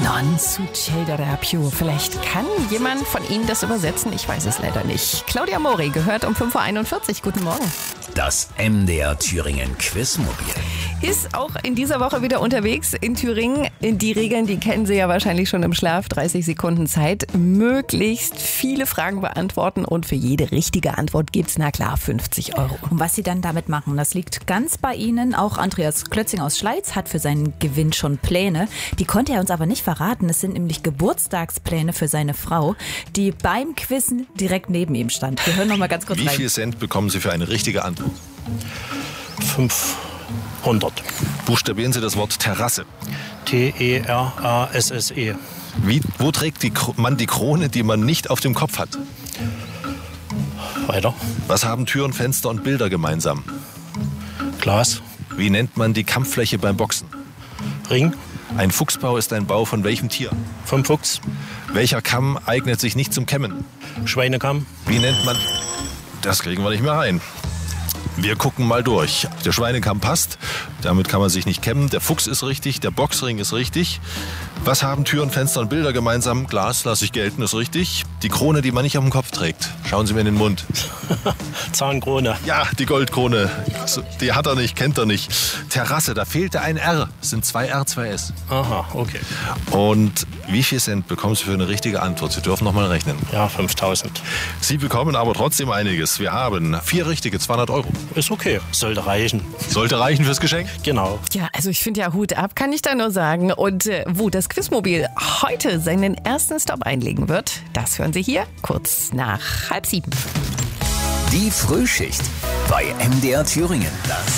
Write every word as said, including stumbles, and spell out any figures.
Non succederà più. Vielleicht kann jemand von Ihnen das übersetzen. Ich weiß es leider nicht. Claudia Mori gehört um fünf Uhr einundvierzig. Guten Morgen. Das M D R Thüringen Quizmobil ist auch in dieser Woche wieder unterwegs in Thüringen. Die Regeln, die kennen Sie ja wahrscheinlich schon im Schlaf. dreißig Sekunden Zeit. Möglichst viele Fragen beantworten und für jede richtige Antwort gibt's na klar fünfzig Euro. Und was Sie dann damit machen, das liegt ganz bei Ihnen. Auch Andreas Klötzing aus Schleiz hat für seinen Gewinn schon Pläne. Die konnte er uns aber nicht verraten. Es sind nämlich Geburtstagspläne für seine Frau, die beim Quizzen direkt neben ihm stand. Wir hören noch mal ganz kurz Wie rein. viel Cent bekommen Sie für eine richtige Antwort? fünfhundert. Buchstabieren Sie das Wort Terrasse. T E R A S S E. Wie, wo trägt die, man die Krone, die man nicht auf dem Kopf hat? Weiter. Was haben Türen, Fenster und Bilder gemeinsam? Glas. Wie nennt man die Kampffläche beim Boxen? Ring. Ein Fuchsbau ist ein Bau von welchem Tier? Vom Fuchs. Welcher Kamm eignet sich nicht zum Kämmen? Schweinekamm. Wie nennt man... Das kriegen wir nicht mehr rein. Wir gucken mal durch. Der Schweinekamm passt, damit kann man sich nicht kämmen. Der Fuchs ist richtig, der Boxring ist richtig. Was haben Türen, Fenster und Bilder gemeinsam? Glas lasse ich gelten, ist richtig. Die Krone, die man nicht auf dem Kopf trägt. Schauen Sie mir in den Mund. Zahnkrone. Ja, die Goldkrone. Die hat er nicht, kennt er nicht. Terrasse, da fehlte ein R. Es sind zwei R, zwei S. Aha, okay. Und wie viel Cent bekommen Sie für eine richtige Antwort? Sie dürfen noch mal rechnen. Ja, fünftausend. Sie bekommen aber trotzdem einiges. Wir haben vier richtige, zweihundert Euro. Ist okay, sollte reichen. Sollte reichen fürs Geschenk? Genau. Ja, also ich finde ja Hut ab, kann ich da nur sagen. Und äh, wo das Quizmobil heute seinen ersten Stop einlegen wird, das hören Sie hier kurz nach halb sieben. Die Frühschicht bei M D R Thüringen. Das